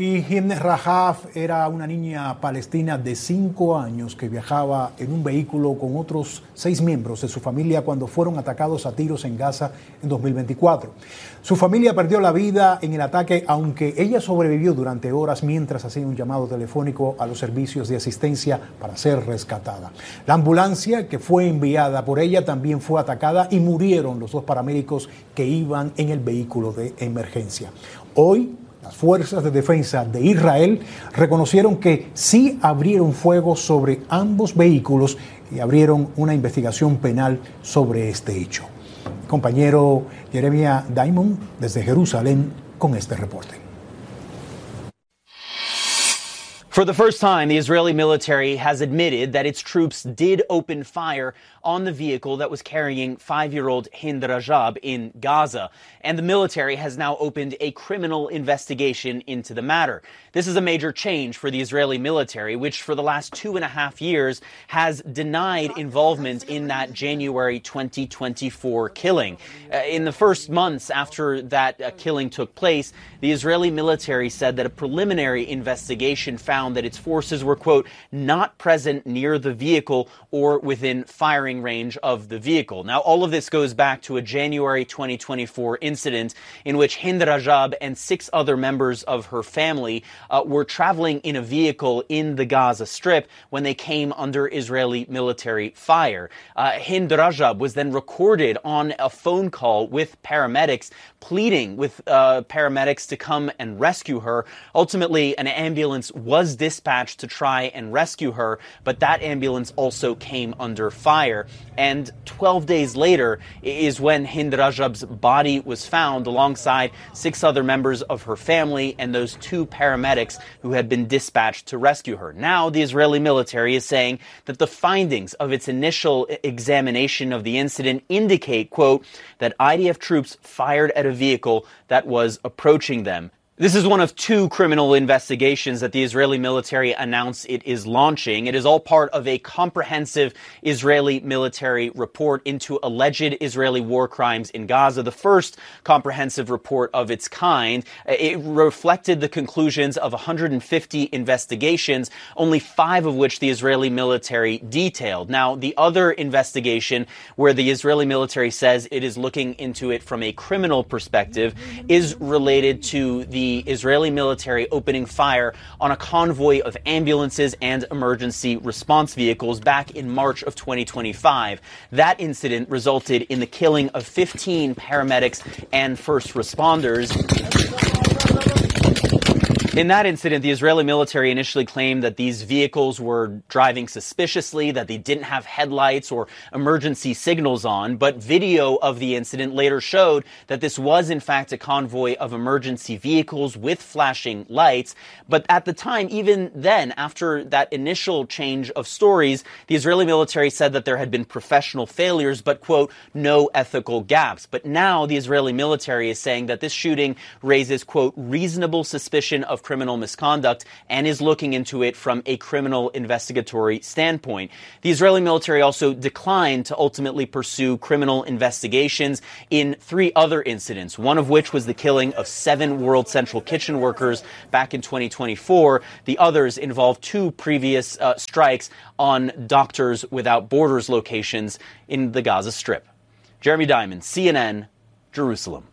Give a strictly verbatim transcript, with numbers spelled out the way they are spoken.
Y Hind Rajab era una niña palestina de cinco años que viajaba en un vehículo con otros seis miembros de su familia cuando fueron atacados a tiros en Gaza en dos mil veinticuatro. Su familia perdió la vida en el ataque, aunque ella sobrevivió durante horas mientras hacía un llamado telefónico a los servicios de asistencia para ser rescatada. La ambulancia que fue enviada por ella también fue atacada y murieron los dos paramédicos que iban en el vehículo de emergencia. Hoy, las fuerzas de defensa de Israel reconocieron que sí abrieron fuego sobre ambos vehículos y abrieron una investigación penal sobre este hecho. Mi compañero Jeremiah Diamond desde Jerusalén con este reporte. For the first time, the Israeli military has admitted that its troops did open fire on the vehicle that was carrying five-year-old Hind Rajab in Gaza. And the military has now opened a criminal investigation into the matter. This is a major change for the Israeli military, which for the last two and a half years has denied involvement in that January twenty twenty-four killing. Uh, in the first months after that uh, killing took place, the Israeli military said that a preliminary investigation found that its forces were, quote, not present near the vehicle or within firing range of the vehicle. Now, all of this goes back to a January twenty twenty-four incident in which Hind Rajab and six other members of her family uh, were traveling in a vehicle in the Gaza Strip when they came under Israeli military fire. Uh, Hind Rajab was then recorded on a phone call with paramedics, pleading with uh, paramedics to come and rescue her. Ultimately, an ambulance was dispatched to try and rescue her, but that ambulance also came under fire. And twelve days later is when Hind Rajab's body was found alongside six other members of her family and those two paramedics who had been dispatched to rescue her. Now, the Israeli military is saying that the findings of its initial examination of the incident indicate, quote, that I D F troops fired at a vehicle that was approaching them. This is one of two criminal investigations that the Israeli military announced it is launching. It is all part of a comprehensive Israeli military report into alleged Israeli war crimes in Gaza, the first comprehensive report of its kind. It reflected the conclusions of one hundred fifty investigations, only five of which the Israeli military detailed. Now, the other investigation, where the Israeli military says it is looking into it from a criminal perspective, is related to the Israeli military opening fire on a convoy of ambulances and emergency response vehicles back in March of twenty twenty-five. That incident resulted in the killing of fifteen paramedics and first responders. In that incident, the Israeli military initially claimed that these vehicles were driving suspiciously, that they didn't have headlights or emergency signals on, but video of the incident later showed that this was in fact a convoy of emergency vehicles with flashing lights. But at the time, even then, after that initial change of stories, the Israeli military said that there had been professional failures, but, quote, no ethical gaps. But now the Israeli military is saying that this shooting raises, quote, reasonable suspicion of criminal misconduct and is looking into it from a criminal investigatory standpoint. The Israeli military also declined to ultimately pursue criminal investigations in three other incidents, one of which was the killing of seven World Central Kitchen workers back in twenty twenty-four. The others involved two previous uh, strikes on Doctors Without Borders locations in the Gaza Strip. Jeremy Diamond, C N N, Jerusalem.